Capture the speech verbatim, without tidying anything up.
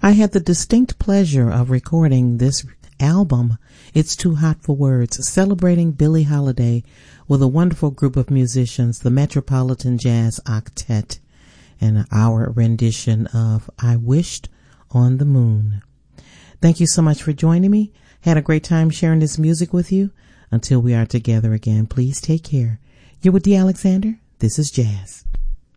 I had the distinct pleasure of recording this album, It's Too Hot for Words, celebrating Billie Holiday with a wonderful group of musicians, the Metropolitan Jazz Octet, and our rendition of I Wished on the Moon. Thank you so much for joining me. Had a great time sharing this music with you. Until we are together again, please take care. You're with Dee Alexander. This is Jazz.